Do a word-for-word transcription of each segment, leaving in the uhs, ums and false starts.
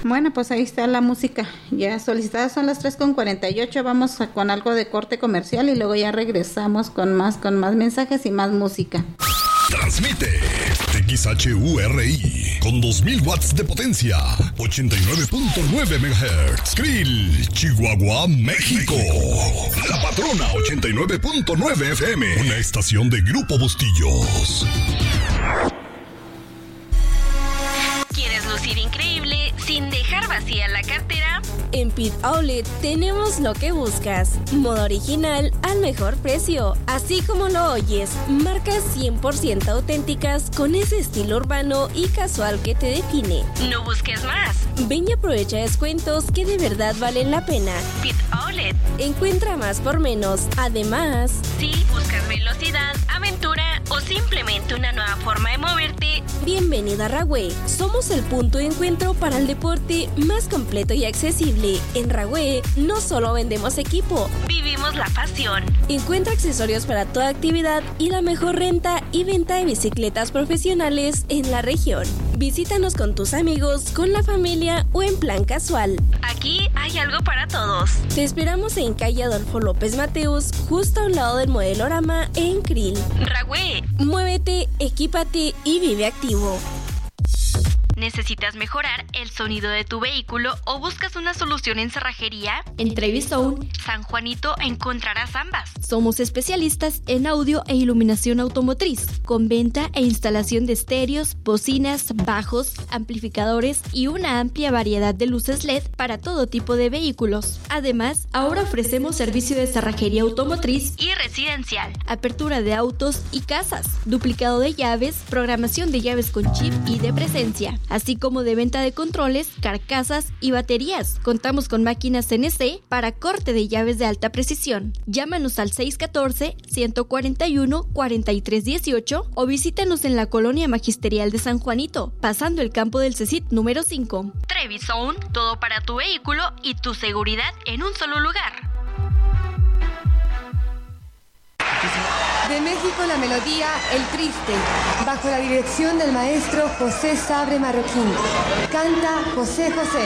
Bueno, pues ahí está la música ya solicitada, son las tres con cuarenta y ocho, vamos a, con algo de corte comercial y luego ya regresamos con más, con más mensajes y más música. Transmite X H U R I con dos mil watts de potencia, ochenta y nueve punto nueve megahertz. Krill, Chihuahua, México. La Patrona ochenta y nueve punto nueve F M, una estación de Grupo Bustillos. ¿Quieres lucir increíble sin dejar vacía la cartera? En Pit Outlet tenemos lo que buscas. Moda original al mejor precio. Así como lo oyes, marcas cien por ciento auténticas con ese estilo urbano y casual que te define. No busques más. Ven y aprovecha descuentos que de verdad valen la pena. Pit Outlet. Encuentra más por menos. Además, si buscas velocidad, aventura o simplemente una nueva forma de moverte, bienvenida a Rahway. Somos el punto de encuentro para el deporte más completo y accesible. En Rahway no solo vendemos equipo, vivimos la pasión. Encuentra accesorios para toda actividad y la mejor renta y venta de bicicletas profesionales en la región. Visítanos con tus amigos, con la familia o en plan casual. Aquí hay algo para todos. Te esperamos en calle Adolfo López Mateos, justo a un lado del Modelorama en Krill. Rahway. Muévete, equípate y vive activo. ¿Necesitas mejorar el sonido de tu vehículo o buscas una solución en cerrajería? En Trevi Zone, San Juanito encontrarás ambas. Somos especialistas en audio e iluminación automotriz, con venta e instalación de estéreos, bocinas, bajos, amplificadores y una amplia variedad de luces L E D para todo tipo de vehículos. Además, ahora ofrecemos servicio de cerrajería automotriz y residencial, apertura de autos y casas, duplicado de llaves, programación de llaves con chip y de presencia, así como de venta de controles, carcasas y baterías. Contamos con máquinas C N C para corte de llaves de alta precisión. Llámanos al seis uno cuatro, uno cuatro uno, cuatro tres uno ocho o visítanos en la Colonia Magisterial de San Juanito, pasando el campo del CECIT número cinco. Trevi Zone, todo para tu vehículo y tu seguridad en un solo lugar. De México la melodía El Triste, bajo la dirección del maestro José Sabre Marroquín. Canta José José.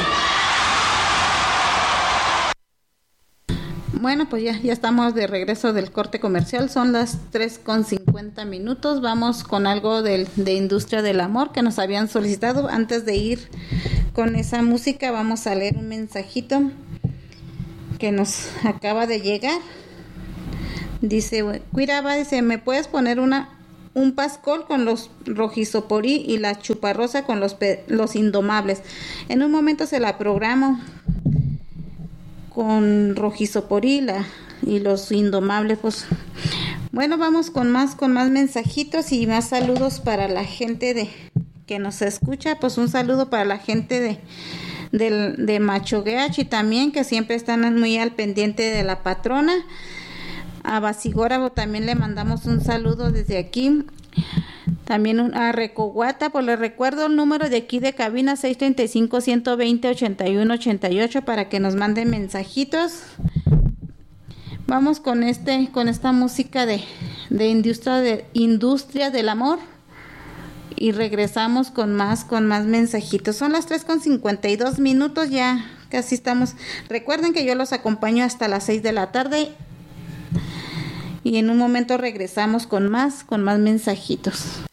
Bueno, pues ya, ya estamos de regreso del corte comercial, son las tres con cincuenta minutos, vamos con algo del, de Industria del Amor que nos habían solicitado. Antes de ir con esa música vamos a leer un mensajito que nos acaba de llegar. Dice, Cuiraba, dice, ¿me puedes poner una un pascol con los rojizoporí y la chuparrosa con los, pe- los indomables? En un momento se la programo con rojizoporí la, y los indomables. Pues bueno, vamos con más con más mensajitos y más saludos para la gente de que nos escucha. Pues un saludo para la gente de de, de Machogueachi también, que siempre están muy al pendiente de la patrona. A Basigórabo también le mandamos un saludo desde aquí. También a Recoguata, pues les recuerdo el número de aquí de cabina seis tres cinco, uno dos cero, ocho uno ocho ocho para que nos manden mensajitos. Vamos con este con esta música de de industria de industria del amor y regresamos con más con más mensajitos. Son las tres con cincuenta y dos minutos, ya casi estamos. Recuerden que yo los acompaño hasta las seis de la tarde. Y en un momento regresamos con más, con más mensajitos.